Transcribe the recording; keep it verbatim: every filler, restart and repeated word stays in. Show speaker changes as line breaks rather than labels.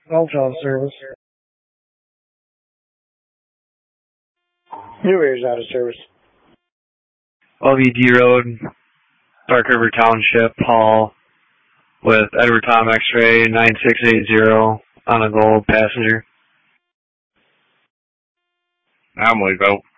Ultra service. New Air's out of service.
L V D Road, Dark River Township, Hall, with Edward Tom X-Ray nine six eight zero on a gold passenger.
I'm leave out.